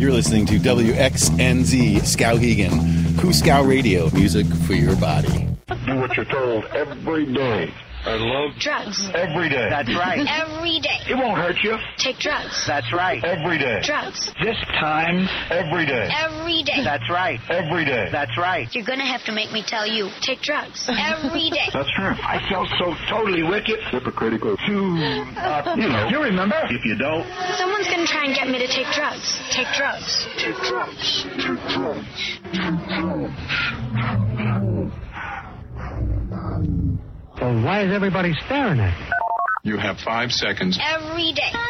You're listening to WXNZ Skowhegan, Kuskow Radio, music for your body. Do what you're told every day. I love drugs. Every day. That's right. Every day. It won't hurt you. Take drugs. That's right. Every day. Drugs. This time. Every day. Every day. That's right. Every day. That's right. You're going to have to make me tell you. Take drugs. Every day. That's true. I felt so totally wicked. Hypocritical. You remember. If you don't. Someone's going to try and get me to take drugs. Take drugs. Take drugs. Take drugs. Take drugs. Well, why is everybody staring at you? You have 5 seconds. Every day.